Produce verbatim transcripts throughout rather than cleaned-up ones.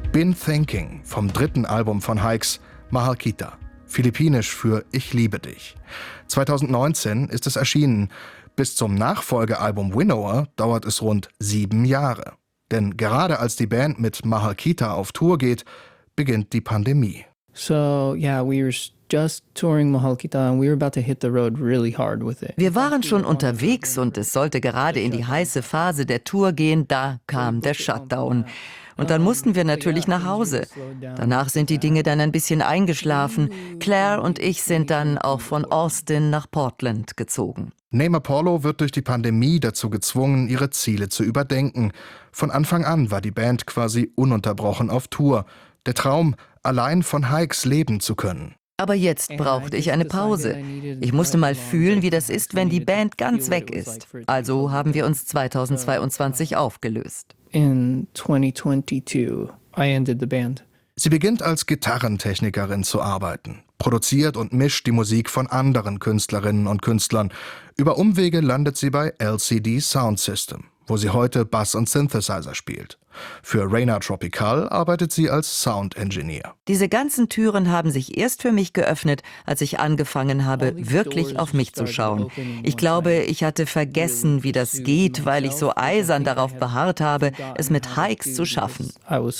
Been Thinking vom dritten Album von Hykes, Mahal Kita, philippinisch für Ich liebe dich. zweitausendneunzehn ist es erschienen. Bis zum Nachfolgealbum Winnower dauert es rund sieben Jahre. Denn gerade als die Band mit Mahal Kita auf Tour geht, beginnt die Pandemie. So, yeah, we were just touring Mahal Kita and we were about to hit the road really hard with it. Wir waren schon unterwegs und es sollte gerade in die heiße Phase der Tour gehen, da kam der Shutdown. Und dann mussten wir natürlich nach Hause. Danach sind die Dinge dann ein bisschen eingeschlafen. Claire und ich sind dann auch von Austin nach Portland gezogen. Name Apollo wird durch die Pandemie dazu gezwungen, ihre Ziele zu überdenken. Von Anfang an war die Band quasi ununterbrochen auf Tour. Der Traum, allein von Hykes leben zu können. Aber jetzt brauchte ich eine Pause. Ich musste mal fühlen, wie das ist, wenn die Band ganz weg ist. Also haben wir uns zweitausendzweiundzwanzig aufgelöst. In twenty twenty-two, I ended the band. Sie beginnt als Gitarrentechnikerin zu arbeiten, produziert und mischt die Musik von anderen Künstlerinnen und Künstlern. Über Umwege landet sie bei L C D Sound System, wo sie heute Bass und Synthesizer spielt. Für Reina Tropical arbeitet sie als Sound Engineer. Diese ganzen Türen haben sich erst für mich geöffnet, als ich angefangen habe, wirklich auf mich zu schauen. Ich glaube, ich hatte vergessen, wie das geht, weil ich so eisern darauf beharrt habe, es mit Hykes zu schaffen. I was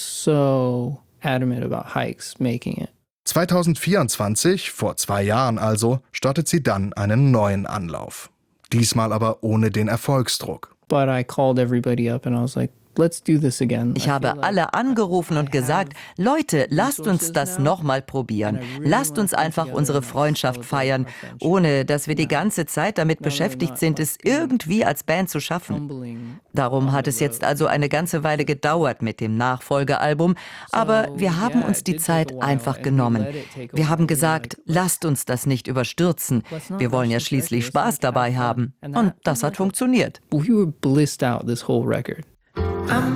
so adamant about Hykes making it. zweitausendvierundzwanzig, vor zwei Jahren also, startet sie dann einen neuen Anlauf. Diesmal aber ohne den Erfolgsdruck. But I called everybody up and I was like, let's do this again. Ich habe alle angerufen und gesagt, Leute, lasst uns das nochmal probieren. Lasst uns einfach unsere Freundschaft feiern, ohne dass wir die ganze Zeit damit beschäftigt sind, es irgendwie als Band zu schaffen. Darum hat es jetzt also eine ganze Weile gedauert mit dem Nachfolgealbum, aber wir haben uns die Zeit einfach genommen. Wir haben gesagt, lasst uns das nicht überstürzen. Wir wollen ja schließlich Spaß dabei haben. Und das hat funktioniert. We were blissed out this whole record. I'm